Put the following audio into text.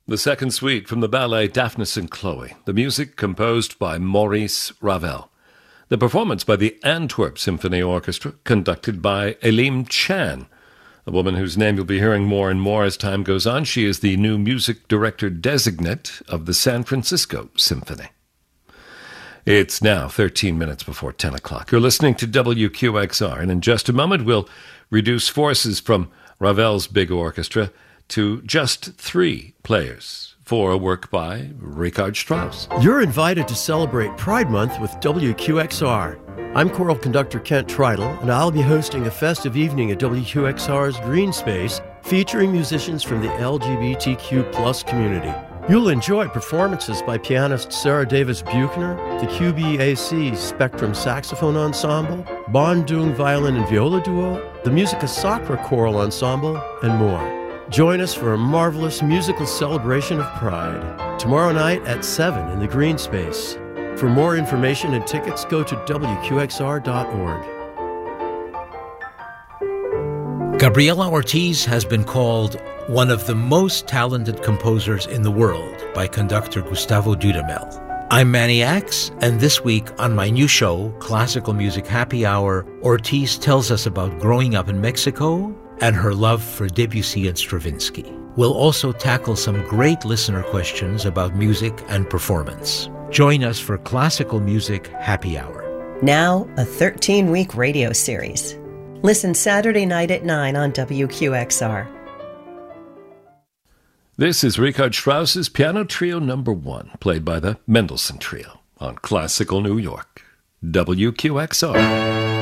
The second suite from the ballet Daphnis and Chloe, the music composed by Maurice Ravel. The performance by the Antwerp Symphony Orchestra, conducted by Elim Chan, a woman whose name you'll be hearing more and more as time goes on. She is the new music director designate of the San Francisco Symphony. It's now 13 minutes before 10 o'clock. You're listening to WQXR, and in just a moment we'll reduce forces from Ravel's big orchestra to just 3 players for a work by Richard Strauss. You're invited to celebrate Pride Month with WQXR. I'm choral conductor Kent Tridle, and I'll be hosting a festive evening at WQXR's Green Space featuring musicians from the LGBTQ+ community. You'll enjoy performances by pianist Sarah Davis Buchner, the QBAC Spectrum Saxophone Ensemble, Bandung Violin and Viola Duo, the Musica Sacra Choral Ensemble, and more. Join us for a marvelous musical celebration of Pride, tomorrow night at 7 in the Green Space. For more information and tickets, go to WQXR.org. Gabriela Ortiz has been called one of the most talented composers in the world by conductor Gustavo Dudamel. I'm Manny Axe, and this week on my new show, Classical Music Happy Hour, Ortiz tells us about growing up in Mexico and her love for Debussy and Stravinsky. We'll also tackle some great listener questions about music and performance. Join us for Classical Music Happy Hour. Now, a 13-week radio series. Listen Saturday night at 9 on WQXR. This is Richard Strauss's Piano Trio No. 1, played by the Mendelssohn Trio on Classical New York, WQXR.